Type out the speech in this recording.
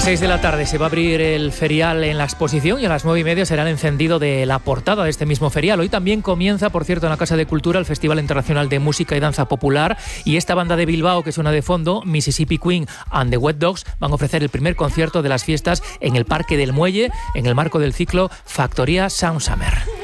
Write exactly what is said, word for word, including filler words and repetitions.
las seis de la tarde se va a abrir el ferial en la exposición y a las nueve y media será el encendido de la portada de este mismo ferial. Hoy también comienza, por cierto, en la Casa de Cultura el Festival Internacional de Música y Danza Popular, y esta banda de Bilbao que suena de fondo, Mississippi Queen and the Wet Dogs, van a ofrecer el primer concierto de las fiestas en el Parque del Muelle en el marco del ciclo Factoría Sound Summer.